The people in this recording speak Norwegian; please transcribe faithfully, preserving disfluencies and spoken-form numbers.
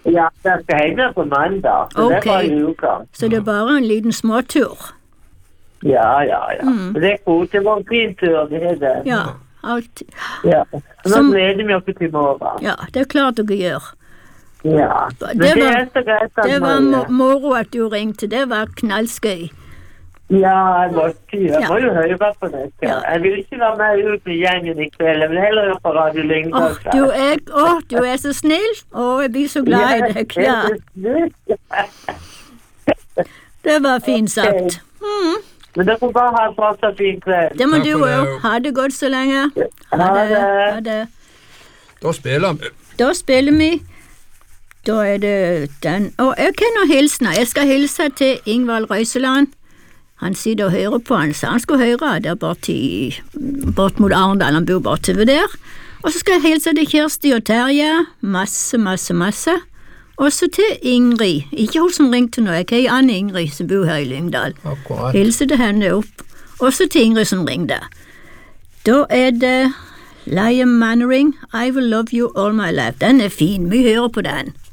Ja, jeg skal hjem på mandag, så Ok. det er bare i uka. Så det er bare en liten småtur. Ja, ja, ja. Mm. Det er god, det var en fin tur, det er det. Ja, alt. Ja. Så nå Som- gleder vi oss til morgen. Ja, det er klart dere gjør. Ja, men Det det, var- er så greit at Det var man- mo- moro at du ringte, det var knallskøy. Ja, jeg må, jeg Ja. må jo høre på det. Ja. Jeg vil ikke være med ut med gjengen i kveld, jeg vil heller høre på Radio Åh, Lyngdal. du er, åh, du er så snill. Åh, jeg blir så glad i deg. Ja, det var fint sagt. Mm, Men dere får bare ha en fortsatt fin kveld. det må Takk du for det. òg. Ha det godt så lenge. Ha Ha det. det. Ha det. Da spiller vi. Da spiller vi. Da er det den. Og jeg kan nå hilse. Jeg skal hilse til Ingvald Røiseland. Han sitter og hører på, han sa han skulle høre. Det er borti, bort mot Arendal, han bor bortover der. Og så skal jeg hilse til Kirsti og Terje. Masse, masse, masse. Og så til Ingrid. Ikke hun som ringte nå, jeg er Anne Ingrid som bor her i Lyngdal. Akkurat. Hilse til henne opp. Og så til Ingrid som ringte. Da er det Liam Mannering, I Will Love You All My Life. Den er fin, vi hører på den.